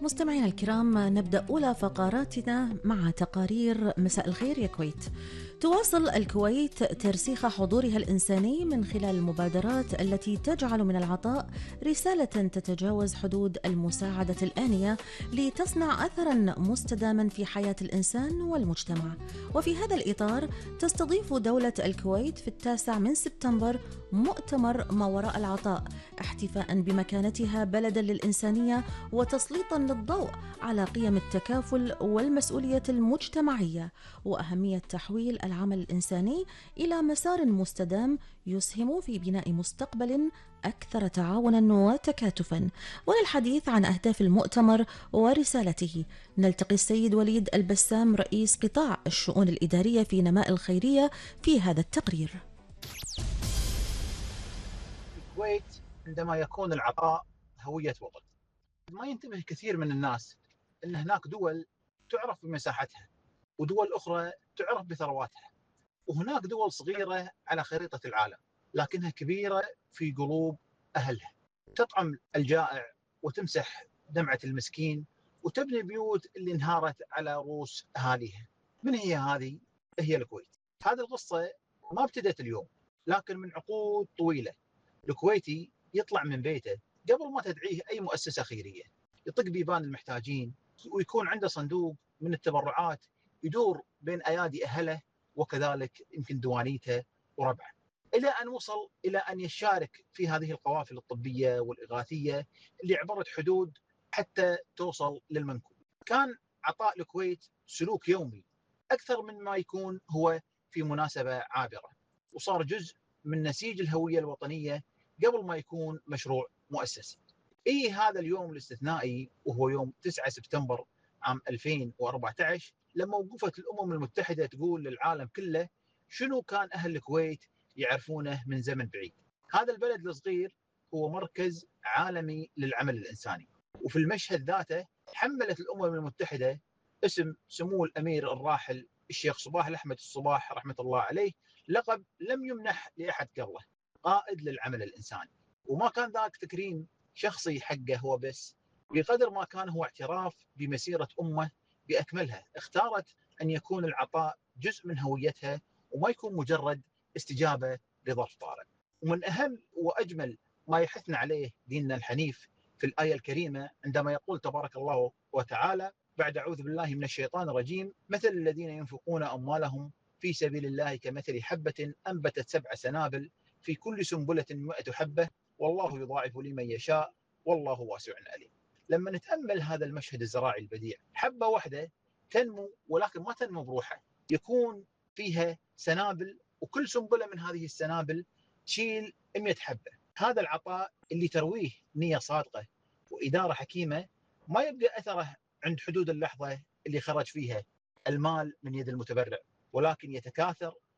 مستمعينا الكرام، نبدأ أولى فقراتنا مع تقارير مساء الخير يا كويت. تواصل الكويت ترسيخ حضورها الإنساني من خلال المبادرات التي تجعل من العطاء رسالة تتجاوز حدود المساعدة الآنية لتصنع أثراً مستداماً في حياة الإنسان والمجتمع. وفي هذا الإطار تستضيف دولة الكويت في 9 سبتمبر مؤتمر ما وراء العطاء، احتفاءً بمكانتها بلداً للإنسانية وتسليطاً للضوء على قيم التكافل والمسؤولية المجتمعية وأهمية تحويل العمل الإنساني إلى مسار مستدام يسهم في بناء مستقبل أكثر تعاونا وتكاتفا. وللحديث عن أهداف المؤتمر ورسالته نلتقي السيد وليد البسام، رئيس قطاع الشؤون الإدارية في نماء الخيرية، في هذا التقرير. الكويت عندما يكون العطاء هوية وطن، ما ينتبه كثير من الناس أن هناك دول تعرف بمساحتها ودول أخرى تعرف بثرواتها، وهناك دول صغيرة على خريطة العالم لكنها كبيرة في قلوب أهلها، تطعم الجائع وتمسح دمعة المسكين وتبني بيوت اللي انهارت على رؤوس أهاليها. من هي هذه؟ هي الكويت. هذه القصة ما ابتدت اليوم لكن من عقود طويلة. الكويتي يطلع من بيته قبل ما تدعيه أي مؤسسة خيرية، يطق بيبان المحتاجين ويكون عنده صندوق من التبرعات يدور بين أيادي أهله وكذلك يمكن دوانيته وربعه، إلى أن وصل إلى أن يشارك في هذه القوافل الطبية والإغاثية اللي عبرت حدود حتى توصل للمنكوب. كان عطاء الكويت سلوك يومي أكثر من ما يكون هو في مناسبة عابرة، وصار جزء من نسيج الهوية الوطنية قبل ما يكون مشروع مؤسسي. هذا اليوم الاستثنائي وهو يوم 9 سبتمبر عام 2014 لما وقفت الأمم المتحدة تقول للعالم كله شنو كان أهل الكويت يعرفونه من زمن بعيد. هذا البلد الصغير هو مركز عالمي للعمل الإنساني، وفي المشهد ذاته حملت الأمم المتحدة اسم سمو الأمير الراحل الشيخ صباح الأحمد الصباح رحمة الله عليه لقب لم يمنح لأحد قبله، قائد للعمل الإنساني. وما كان ذاك تكريم شخصي حقه هو بس، بقدر ما كان هو اعتراف بمسيرة أمة بأكملها اختارت أن يكون العطاء جزء من هويتها وما يكون مجرد استجابة لظرف طارئ. ومن أهم وأجمل ما يحثنا عليه ديننا الحنيف في الآية الكريمة عندما يقول تبارك الله وتعالى بعد أعوذ بالله من الشيطان الرجيم: مثل الذين ينفقون أموالهم في سبيل الله كمثل حبة أنبتت 7 سنابل في كل سنبلة 100 حبة والله يضاعف لمن يشاء والله واسع عليم. لما نتأمل هذا المشهد الزراعي البديع، حبة واحدة تنمو ولكن ما تنمو بروحها، يكون فيها سنابل وكل سنبلة من هذه السنابل تشيل 100 حبة. هذا العطاء اللي ترويه نية صادقة وإدارة حكيمة ما يبقى أثره عند حدود اللحظة اللي خرج فيها المال من يد المتبرع، ولكن يتكاثر